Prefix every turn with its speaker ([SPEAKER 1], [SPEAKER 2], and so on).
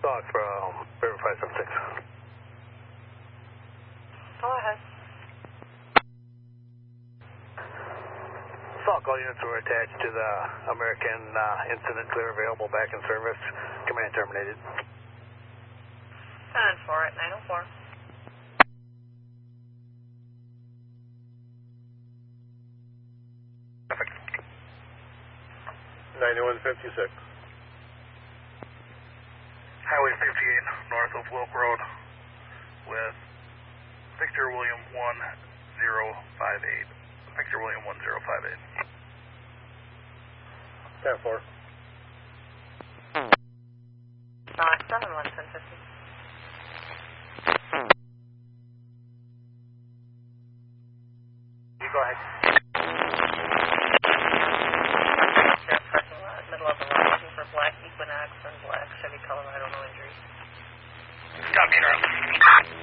[SPEAKER 1] Stock from River 576.
[SPEAKER 2] Go ahead.
[SPEAKER 1] Stock, all units were attached to the American incident clear available back in service. Command terminated.
[SPEAKER 2] 10-4 at 904.
[SPEAKER 1] Perfect.
[SPEAKER 3] 9156.
[SPEAKER 1] Highway 58 north of Wilk Road with Victor William 1058. Victor William 1058.
[SPEAKER 3] 10-4.
[SPEAKER 2] 7-1-1050.
[SPEAKER 1] You go ahead.
[SPEAKER 2] Sheriff parking lot, middle of the lot, looking for black Equinox and black Chevy Colorado, no injuries.
[SPEAKER 1] Copy, Charles.